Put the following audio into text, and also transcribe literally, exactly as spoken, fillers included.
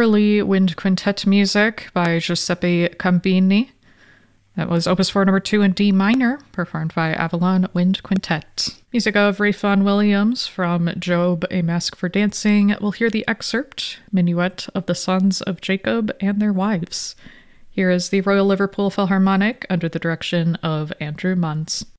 early wind quintet music by Giuseppe Cambini. That was Opus four number two in D minor, performed by Avalon Wind Quintet. Music of Ralph Vaughan Williams from Job, A Mask for Dancing. We'll hear the excerpt, Minuet of the Sons of Jacob and Their Wives. Here is the Royal Liverpool Philharmonic under the direction of Andrew Munz.